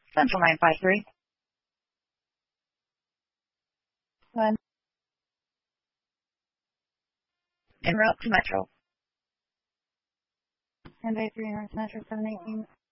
Central 953. One. En route to Metro. 10 by 3 North Metro 718.